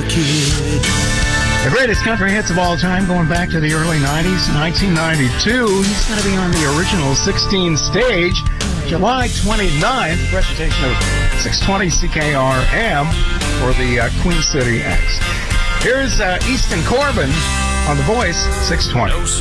a kid. The greatest country hits of all time, going back to the early 90s, 1992. He's going to be on the original 16 stage, July 29th, presentation of 620 CKRM for the Queen City X. Here's Easton Corbin on The Voice, 620.